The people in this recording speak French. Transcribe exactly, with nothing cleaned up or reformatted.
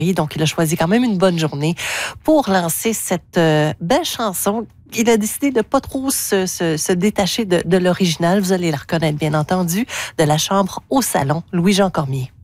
Donc, il a choisi quand même une bonne journée pour lancer cette euh, belle chanson. Il a décidé de ne pas trop se, se, se détacher de, de l'original. Vous allez la reconnaître, bien entendu, de la chambre au salon, Louis-Jean Cormier.